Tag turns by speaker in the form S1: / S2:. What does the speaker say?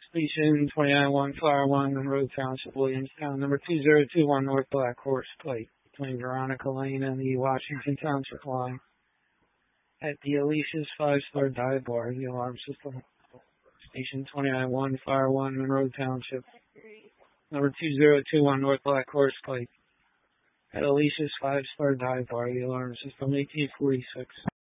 S1: Station 291 Flower 1, Monroe Township, Williamstown. Number 2021 North Black Horse Plate between Veronica Lane and the Washington Township line. At the Alicia's 5-star dive bar, the alarm system. Station 291 Flower 1, Monroe Township. Number 2021 North Black Horse Plate. At Alicia's 5-star dive bar, the alarm system 1846.